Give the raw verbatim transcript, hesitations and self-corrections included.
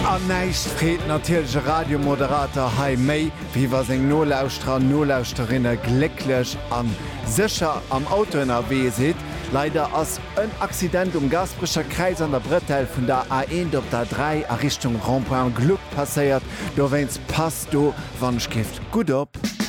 An nächst freet natürlichsche Radiomoderator Hai Mei, wie war seg Nolauustra Nolauusterinnen glücklich an sicher am Auto N R W seht. Leider ass ein Accident um Gasbrischer Kreis an der Brettel vun der A eins op der drei a Richtung Rond-Point Gluck passéiert. Do wenns passt do Wannschgift gut op.